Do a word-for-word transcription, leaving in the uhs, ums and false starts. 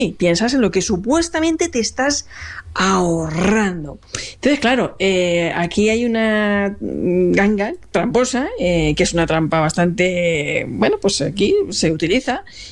y piensas en lo que supuestamente te estás ahorrando. Entonces, claro, eh, aquí hay una ganga tramposa, eh, que es una trampa bastante, bueno, pues aquí se utiliza,